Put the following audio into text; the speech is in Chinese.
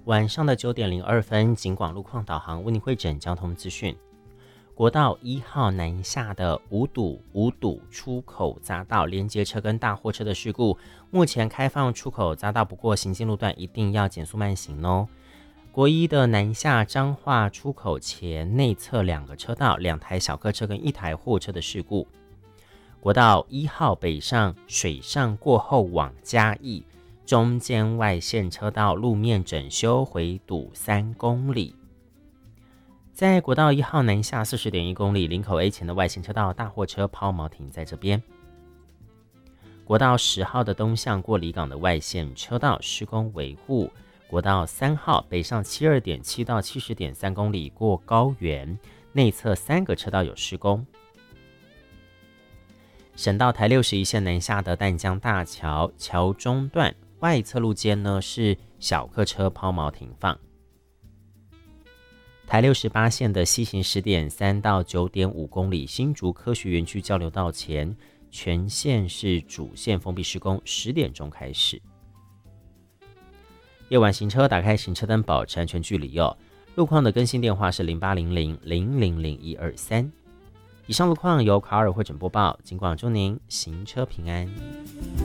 晚上的9点02分，警广路况导航为您汇整交通资讯。国道1号南下的五堵出口匝道连接车跟大货车的事故，目前开放出口匝道，不过行进路段一定要减速慢行哦。国一的南下彰化出口前内侧2个车道，2台小客车跟1台货车的事故。国道1号北上水上过后往嘉义，中间外线车道路面整修，回堵3公里。在国道1号南下40.1公里，林口 A 前的外线车道大货车抛锚停在这边。国道10号的东向过离港的外线车道施工维护。国道3号北上72.7到70.3公里过高原，内侧3个车道有施工。省道台61线南下的淡江大桥桥中段外侧路肩呢是小客车抛锚停放。台68线的西行10.3到9.5公里，新竹科学园区交流道前全线是主线封闭施工，10点钟开始。夜晚行车打开行车灯，保持安全距离哦。路况的更新电话是0800000123。以上路况由卡尔汇整播报，警广祝您行车平安。